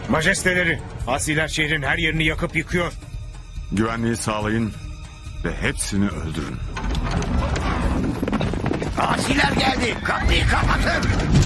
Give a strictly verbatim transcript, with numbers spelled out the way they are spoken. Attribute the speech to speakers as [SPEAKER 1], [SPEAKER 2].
[SPEAKER 1] Majesteleri, asiler şehrin her yerini yakıp yıkıyor.
[SPEAKER 2] Güvenliği sağlayın ve hepsini öldürün.
[SPEAKER 3] Asiler geldi. Kapıyı kapatın.